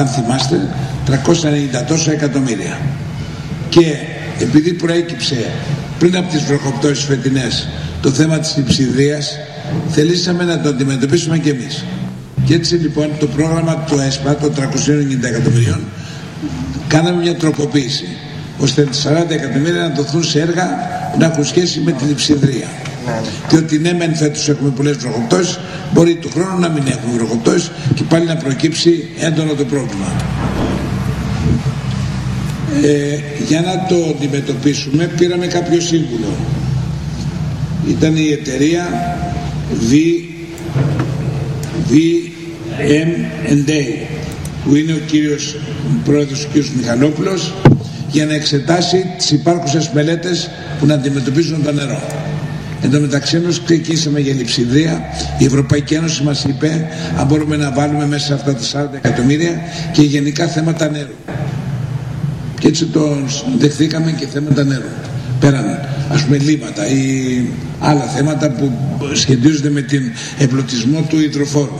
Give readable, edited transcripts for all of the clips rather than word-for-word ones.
αν θυμάστε, 390 τόσα εκατομμύρια. Και επειδή προέκυψε πριν από τις βροχοπτώσεις φετινές το θέμα της λειψιδρίας, θελήσαμε να το αντιμετωπίσουμε και εμείς. Και έτσι λοιπόν το πρόγραμμα του ΕΣΠΑ των 390 εκατομμυρίων κάναμε μια τροποποίηση, ώστε 40 εκατομμύρια να δοθούν σε έργα που να έχουν σχέση με τη λειψιδρία. Διότι ναι, μεν φέτος έχουμε πολλές βροχοπτώσεις, μπορεί του χρόνου να μην έχουμε βροχοπτώσεις και πάλι να προκύψει έντονο το πρόβλημα. Για να το αντιμετωπίσουμε πήραμε κάποιο σύμβουλο. Ήταν η εταιρεία VM&A, που είναι ο πρόεδρος ο κ. Μιχαλόπουλος, για να εξετάσει τις υπάρχουσες μελέτες που να αντιμετωπίζουν το νερό. Εν τω μεταξύ μας ξεκινήσαμε για λειψιδρία. Η Ευρωπαϊκή Ένωση μας είπε αν μπορούμε να βάλουμε μέσα σε αυτά τα 40 εκατομμύρια και γενικά θέματα νερού. Και έτσι το δεχθήκαμε και θέματα νερού. Πέραν ας πούμε λίμματα ή άλλα θέματα που σχετίζονται με την εμπλουτισμό του υδροφόρου.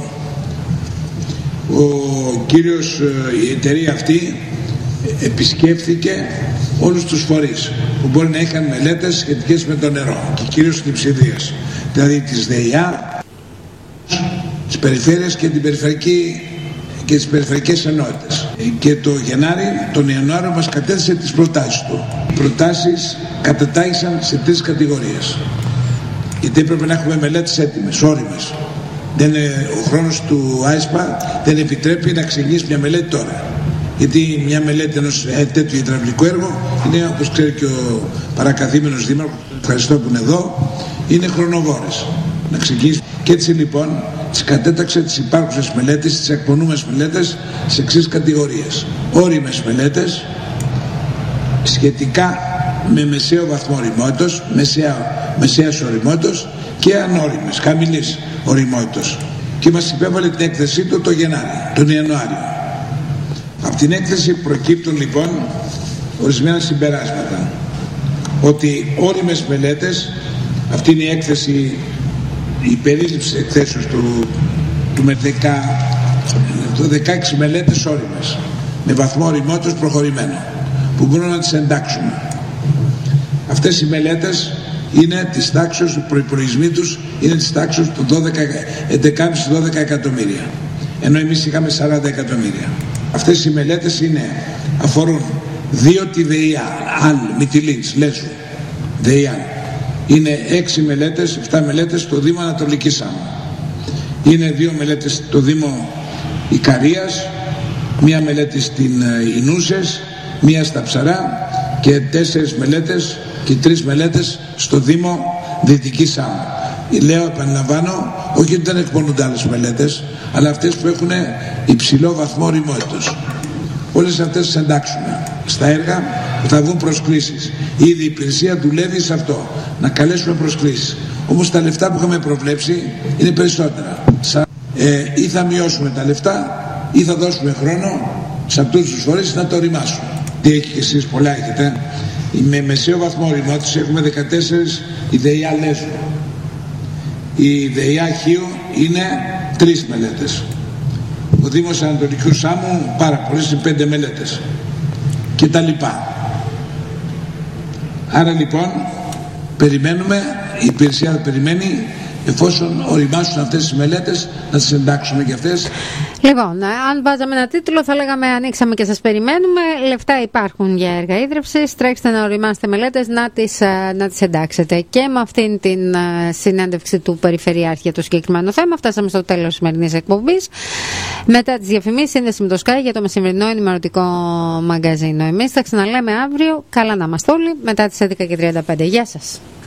Η εταιρεία αυτή επισκέφθηκε όλους τους φορείς που μπορεί να είχαν μελέτες σχετικές με το νερό και κυρίως της λειψιδρίας, δηλαδή της ΔΕΙΑ, της περιφέρειας και τις περιφερειακές ενότητες. Και τον Ιανουάριο μας κατέθεσε τις προτάσεις του. Οι προτάσεις κατετάγησαν σε 3 κατηγορίες, γιατί έπρεπε να έχουμε μελέτες έτοιμες, όριμες. Ο χρόνος του ΆΕΣΠΑ δεν επιτρέπει να ξεκινήσει μια μελέτη τώρα. Γιατί μια μελέτη ενός τέτοιου υδραυλικού έργου είναι, όπως ξέρει και ο παρακαθήμενος δήμαρχος, ευχαριστώ που είναι εδώ, είναι χρονοβόρες να ξεκινήσει. Και έτσι λοιπόν τις κατέταξε τις υπάρχουσες μελέτες, τις εκπονούμες μελέτες σε εξής κατηγορίες. Όριμες μελέτες σχετικά με μεσαίο βαθμό ωριμότητος, μεσαίας ωριμότητος και ανώριμες, χαμηλής ωριμότητος. Και μας υπέβαλε την έκθεσή του τον Ιανουάριο. Από την έκθεση προκύπτουν λοιπόν ορισμένα συμπεράσματα. Ότι όριμες μελέτες, αυτή είναι η έκθεση, η περίληψη εκθέσεως του με 16 μελέτες όριμες με βαθμό ωριμότητος προχωρημένο που μπορούμε να τις εντάξουμε. Αυτές οι μελέτες είναι της τάξης, οι προϋπολογισμοί τους είναι της τάξης του 11,5-12 εκατομμύρια, ενώ εμείς είχαμε 40 εκατομμύρια. Αυτές οι μελέτες αφορούν 2 τη ΔΕΙΑ, Μυτιλίνς, Λέσβου, ΔΕΙΑ. Είναι 6 μελέτες, 7 μελέτες στο Δήμο Ανατολικής Σάμου. Είναι 2 μελέτες στο Δήμο Ικαρίας, 1 μελέτη στην Ινούσες, 1 στα Ψαρά και 4 μελέτες και 3 μελέτες στο Δήμο Δυτική Σάμου. Λέω, επαναλαμβάνω, όχι ότι δεν εκπονούνται άλλες μελέτες, αλλά αυτές που έχουν υψηλό βαθμό ωριμότητος. Όλες αυτές τις εντάξουμε στα έργα που θα βγουν προσκλήσεις. Ήδη η υπηρεσία δουλεύει σε αυτό, να καλέσουμε προσκλήσεις. Όμως τα λεφτά που είχαμε προβλέψει είναι περισσότερα. Ή θα μειώσουμε τα λεφτά ή θα δώσουμε χρόνο σε αυτούς τους φορείς να το οριμάσουν. Τι έχει και εσείς, πολλά έχετε. Με μεσαίο βαθμό ωριμότητας έχουμε 14 η ΔΕΙΑ Λέσβου. Η ΔΕΙΑ Χίου είναι 3 μελέτες. Ο Δήμος Ανατολικού Σάμου πάρα πολλές, είναι 5 μελέτες και τα λοιπά. Άρα λοιπόν περιμένουμε, η υπηρεσία περιμένει, εφόσον οριμάσουν αυτές τις μελέτες, να τις εντάξουμε και αυτές. Λοιπόν, αν βάζαμε ένα τίτλο θα λέγαμε ανοίξαμε και σας περιμένουμε, λεφτά υπάρχουν για έργα ίδρυυσης, τρέξτε να οριμάσετε μελέτες, να τις εντάξετε. Και με αυτήν την συνέντευξη του Περιφερειάρχη για το συγκεκριμένο θέμα φτάσαμε στο τέλος της σημερινής εκπομπής. Μετά τις διαφημίσεις, σύνδεση με το Sky για το μεσημερινό ενημερωτικό μαγκαζίνο. Εμείς θα ξαναλέμε αύριο, καλά να είμαστε όλοι, μετά τις 11:35. Γεια σας.